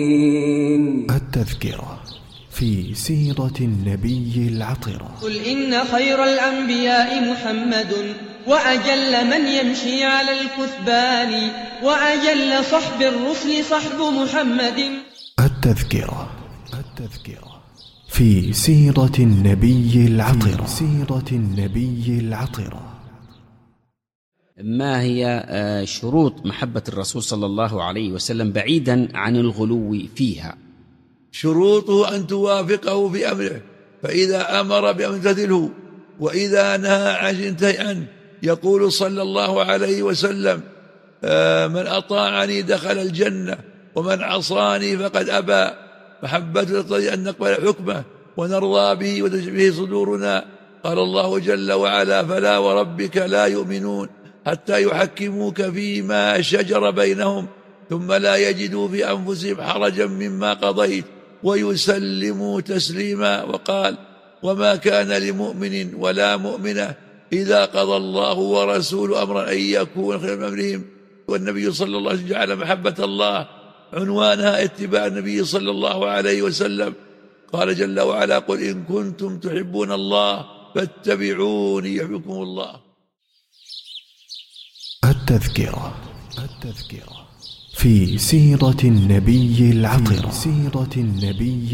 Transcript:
التذكرة في سيرة النبي العطرة. قل إن خير الأنبياء محمد، وأجل من يمشي على الكثبان، وأجل صحب الرسل صحب محمد. التذكرة في سيرة النبي العطرة. ما هي شروط محبة الرسول صلى الله عليه وسلم بعيدا عن الغلو فيها؟ شروطه أن توافقه في أمره، فإذا أمر بأمر امتثله، وإذا نهى عن انتهي عنه. يقول صلى الله عليه وسلم: من أطاعني دخل الجنة ومن عصاني فقد أبى. محبته تقتضي أن نقبل حكمه ونرضى به وتشبه صدورنا. قال الله جل وعلا: فلا وربك لا يؤمنون حتى يحكموك فيما شجر بينهم ثم لا يجدوا في أنفسهم حرجا مما قضيت ويسلموا تسليما. وقال: وما كان لمؤمن ولا مؤمنة إذا قضى الله ورسوله أمرا أن يكون خير من أمرهم. والنبي صلى الله عليه وسلم جعل محبة الله عنوانها اتباع النبي صلى الله عليه وسلم. قال جل وعلا: قل إن كنتم تحبون الله فاتبعوني يحببكم الله. التذكرة في سيرة النبي العطرة.